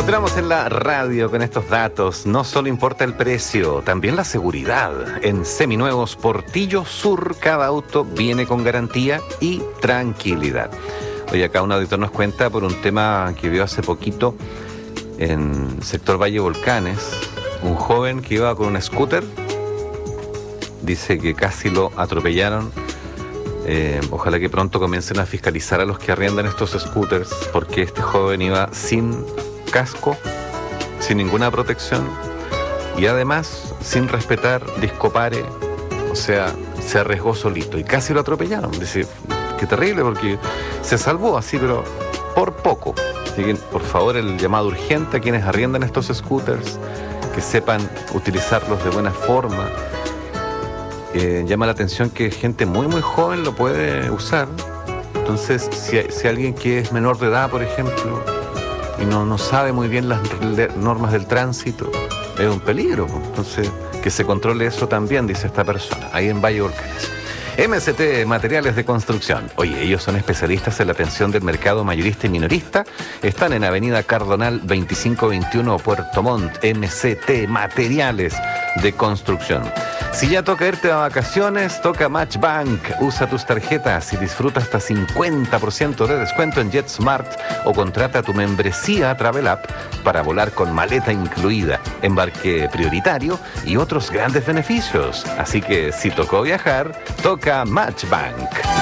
Continuamos en la radio con estos datos. No solo importa el precio, también la seguridad. En Seminuevos Portillo Sur, cada auto viene con garantía y tranquilidad. Hoy acá un auditor nos cuenta por un tema que vio hace poquito en sector Valle Volcanes. Un joven que iba con un scooter, dice que casi lo atropellaron. Ojalá que pronto comiencen a fiscalizar a los que arriendan estos scooters, porque este joven iba sin casco, sin ninguna protección y además sin respetar discopare, o sea, se arriesgó solito y casi lo atropellaron. Dice, qué terrible, porque se salvó así, pero por poco. Así que, por favor, el llamado urgente a quienes arriendan estos scooters, que sepan utilizarlos de buena forma. Llama la atención que gente muy muy joven lo puede usar. Entonces, si alguien que es menor de edad, por ejemplo, y no sabe muy bien las normas del tránsito, es un peligro. Entonces, que se controle eso también, dice esta persona, ahí en Valle Volcanes. MST Materiales de Construcción. Oye, ellos son especialistas en la atención del mercado mayorista y minorista. Están en Avenida Cardonal 2521, Puerto Montt. MST Materiales de Construcción. Si ya toca irte a vacaciones, toca Matchbank. Usa tus tarjetas y disfruta hasta 50% de descuento en JetSmart o contrata tu membresía Travel App para volar con maleta incluida, embarque prioritario y otros grandes beneficios. Así que si tocó viajar, toca Matchbank.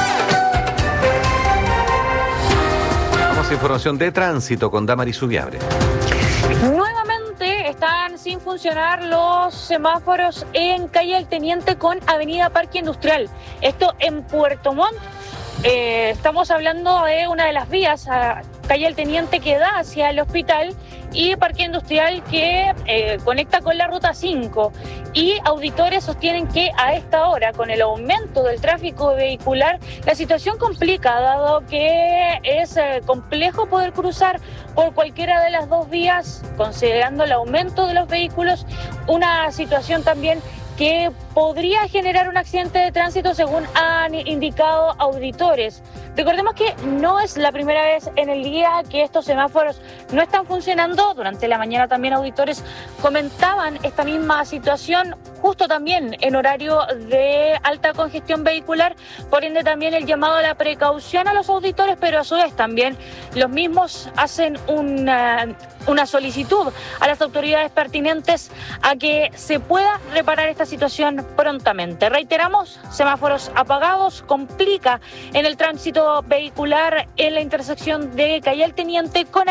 Vamos a información de tránsito con Damaris Subiabre. Nuevamente están sin funcionar los semáforos en calle El Teniente con avenida Parque Industrial. Esto en Puerto Montt. Estamos hablando de una de las vías, a calle El Teniente, que da hacia el hospital, y Parque Industrial que conecta con la ruta 5. Y auditores sostienen que a esta hora, con el aumento del tráfico vehicular, la situación complica, dado que es complejo poder cruzar por cualquiera de las dos vías, considerando el aumento de los vehículos, una situación también que podría generar un accidente de tránsito, según han indicado auditores. Recordemos que no es la primera vez en el día que estos semáforos no están funcionando. Durante la mañana también auditores comentaban esta misma situación, justo también en horario de alta congestión vehicular. Por ende, también el llamado a la precaución a los auditores, pero a su vez también los mismos hacen una solicitud a las autoridades pertinentes a que se pueda reparar esta situación prontamente. Reiteramos, semáforos apagados, complica en el tránsito vehicular en la intersección de calle El Teniente con